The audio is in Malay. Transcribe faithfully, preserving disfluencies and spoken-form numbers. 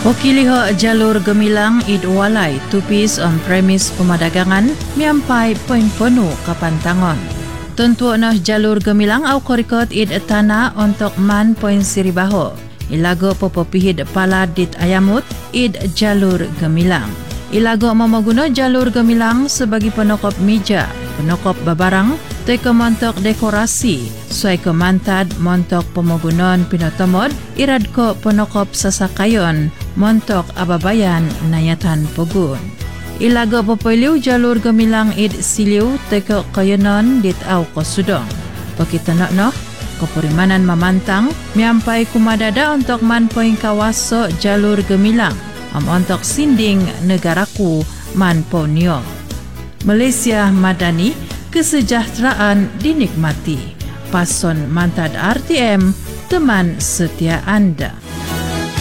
Wakiliho jalur gemilang id walay tupis on premis pemadagangan miampai poin penuh kapantangon. Tentu nah jalur gemilang au korikot id tanah untuk man poin siribaho. Ilago popopihid pala dit ayamut id jalur gemilang. Ilago memaguna jalur gemilang sebagai penokop meja, penokop babarang, teka montok dekorasi, suai ke mantad montok pemagunan pinotomod, irad ko penokop sasakayon, montok ababayan nayatan pogun. Ilago popoiliw jalur gemilang id siliw teka kayonon dit au kosudong. Pakita no, kepurimanan mamantang, miampai kumadada untuk manpoing kawaso jalur gemilang. Am untuk sinding negaraku manponyo. Malaysia Madani, kesejahteraan dinikmati. Pason mantad R T M, teman setia anda.